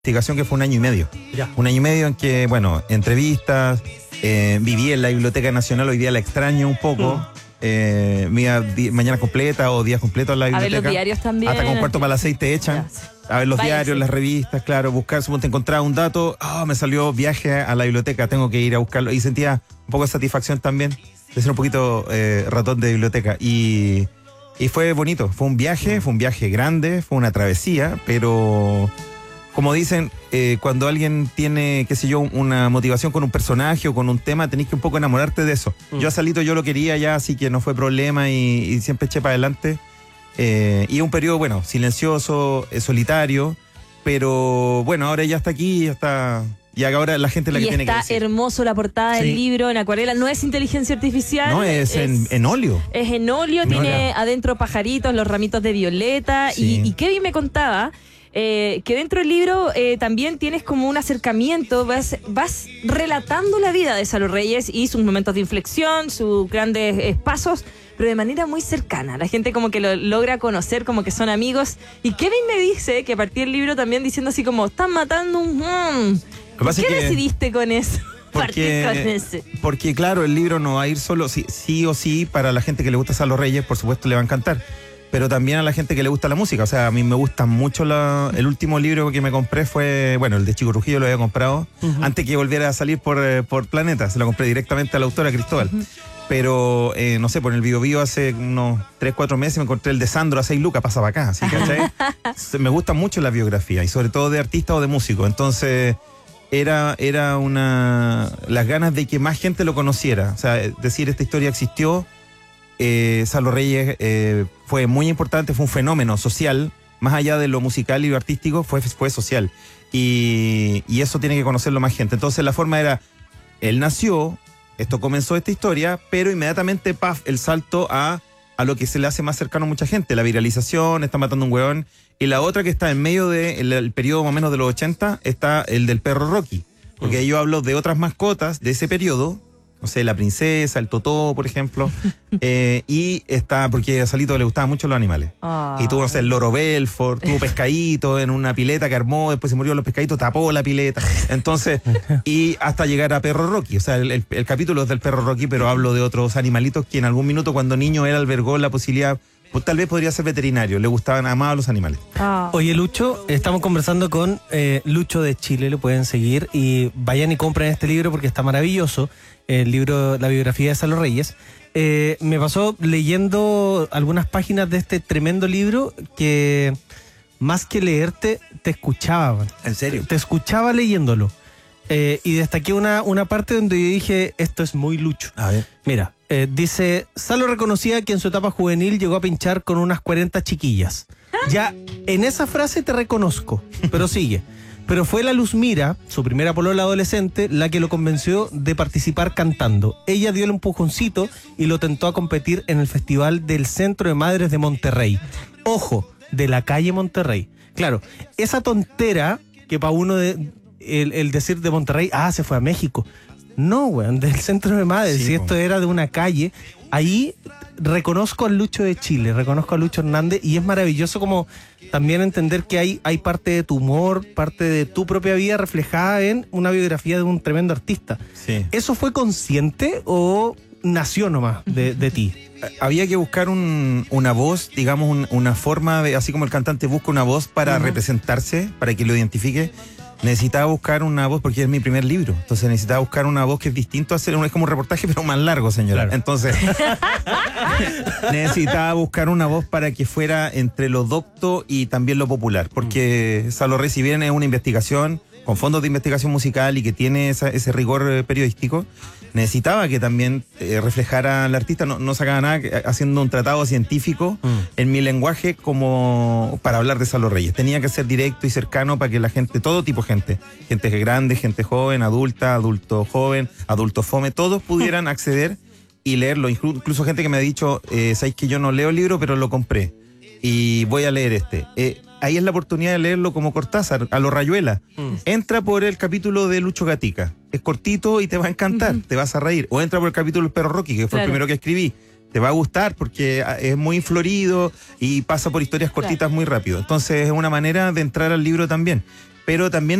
investigación que fue 1 año y medio. Ya. 1 año y medio en que, bueno, entrevistas, viví en la Biblioteca Nacional, hoy día la extraño un poco. Me iba mañana completa o días completos a la biblioteca. A ver los diarios también. Hasta con 1:45 te echan. A ver los diarios, las revistas, claro, buscar, supongo te encontraba un dato, me salió viaje a la biblioteca, tengo que ir a buscarlo. Y sentía un poco de satisfacción también de ser un poquito ratón de biblioteca. Y fue bonito, fue un viaje grande, fue una travesía, pero como dicen, cuando alguien tiene, qué sé yo, una motivación con un personaje o con un tema, tenés que un poco enamorarte de eso. Yo a Salito yo lo quería ya, así que no fue problema y siempre eché para adelante. Y un periodo, bueno, silencioso, solitario, pero bueno, ahora ya está aquí, ya está. Y ahora la gente es la que tiene que decir. Está hermoso la portada del libro en acuarela. No es inteligencia artificial. No, es en óleo. Es en óleo, tiene adentro pajaritos, los ramitos de violeta. Sí. Y Kevin me contaba que dentro del libro también tienes como un acercamiento, vas relatando la vida de Salo Reyes y sus momentos de inflexión, sus grandes pasos, pero de manera muy cercana. La gente como que lo logra conocer, como que son amigos. Y Kevin me dice que a partir del libro también diciendo así como, están matando un... ¿Por qué decidiste con eso? Porque claro, el libro no va a ir solo, sí o sí, para la gente que le gusta Salo Reyes, por supuesto le va a encantar. Pero también a la gente que le gusta la música. O sea, a mí me gusta mucho el último libro que me compré fue, bueno, el de Chico Trujillo lo había comprado antes que volviera a salir por Planeta. Se lo compré directamente a la autora Cristóbal. Pero, no sé, por el Bio Bio hace unos 3-4 meses me encontré el de Sandro a 6 lucas, pasaba acá, ¿sí? ¿Cachai? Me gusta mucho la biografía y sobre todo de artista o de músico. Entonces, era las ganas de que más gente lo conociera. O sea, decir, esta historia existió. Salo Reyes fue muy importante, fue un fenómeno social, más allá de lo musical y lo artístico, fue social. Y eso tiene que conocerlo más gente. Entonces la forma era, él nació, esto comenzó esta historia, pero inmediatamente, el salto a lo que se le hace más cercano a mucha gente, la viralización, está matando un hueón, y la otra que está en medio del periodo más o menos de los 80, está el del perro Rocky, porque yo hablo de otras mascotas de ese periodo, no sé, la princesa, el totó, por ejemplo, y está, porque a Salito le gustaban mucho los animales. Y tuvo, no sé, el loro Belfort, tuvo pescadito en una pileta que armó, después se murió los pescaditos, tapó la pileta. Entonces, y hasta llegar a Perro Rocky. O sea, el capítulo es del Perro Rocky, pero hablo de otros animalitos que en algún minuto cuando niño él albergó la posibilidad, pues tal vez podría ser veterinario, le gustaban, amaba los animales. Oye, Lucho, estamos conversando con Lucho de Chile, lo pueden seguir y vayan y compren este libro porque está maravilloso, el libro, la biografía de Salo Reyes. Me pasó leyendo algunas páginas de este tremendo libro que más que leerte, te escuchaba. ¿En serio? Te escuchaba leyéndolo. Y destaqué una parte donde yo dije, esto es muy Lucho. A ver. Mira, dice, Salo reconocía que en su etapa juvenil llegó a pinchar con unas 40 chiquillas. Ya en esa frase te reconozco, pero sigue. Pero fue la Luzmira, su primera polola adolescente, la que lo convenció de participar cantando. Ella dio el empujoncito y lo tentó a competir en el Festival del Centro de Madres de Monterrey. Ojo, de la calle Monterrey. Claro, esa tontera que para uno el decir de Monterrey, se fue a México. No, weón, del Centro de Madres. Sí, si esto era de una calle, ahí reconozco al Lucho de Chile, reconozco a Lucho Hernández, y es maravilloso como también entender que hay parte de tu humor, parte de tu propia vida reflejada en una biografía de un tremendo artista. Sí. ¿Eso fue consciente o nació nomás de ti? Había que buscar una voz, digamos, una forma de, así como el cantante busca una voz para representarse, para que lo identifique. Necesitaba buscar una voz, porque es mi primer libro, entonces necesitaba buscar una voz que es distinto a hacer, es como un reportaje pero más largo, señora. Claro. Entonces necesitaba buscar una voz para que fuera entre lo docto y también lo popular, porque Salo Reyes, si bien es una investigación con fondos de investigación musical y que tiene ese rigor periodístico, necesitaba que también reflejara al artista, no sacaba nada haciendo un tratado científico en mi lenguaje como para hablar de Salo Reyes. Tenía que ser directo y cercano para que la gente, todo tipo de gente grande, gente joven, adulta, adulto joven, adulto fome, todos pudieran acceder y leerlo. Incluso gente que me ha dicho, sabéis que yo no leo el libro, pero lo compré y voy a leer este. Ahí es la oportunidad de leerlo como Cortázar, a lo Rayuela. Entra por el capítulo de Lucho Gatica. Es cortito y te va a encantar, te vas a reír. O entra por el capítulo del Perro Rocky, que fue el primero que escribí. Te va a gustar porque es muy florido y pasa por historias cortitas muy rápido. Entonces es una manera de entrar al libro también. pero también